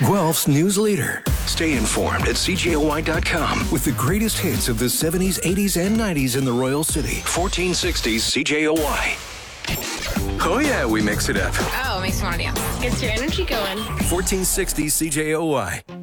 Guelph's news leader. Stay informed at CJOY.com with the greatest hits of the 70s, 80s, and 90s in the Royal City. 1460 CJOY. Oh, yeah, we mix it up. Oh, makes me want to dance. Gets your energy going. 1460 CJOY.